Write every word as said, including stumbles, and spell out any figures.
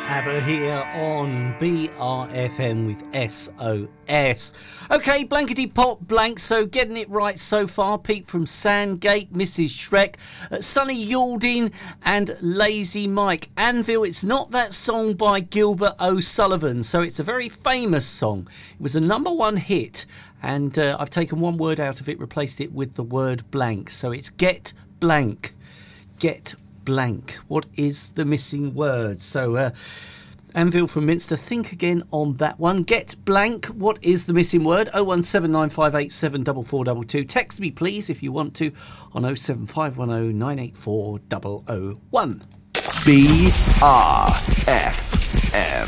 ABBA here on B R F M with S O S. Okay, blankety pop blank, so getting it right so far. Pete from Sandgate, Missus Shrek, uh, Sonny Yalding and Lazy Mike. Anvil, it's not that song by Gilbert O'Sullivan, so it's a very famous song. It was a number one hit, and uh, I've taken one word out of it, replaced it with the word blank. So it's get blank. Get blank. What is the missing word? So uh, Anvil from Minster, think again on that one. Get blank. What is the missing word? oh one seven nine five eight seven four four two two. Text me please if you want to on oh seven five one oh nine eight four oh oh one. B R F M.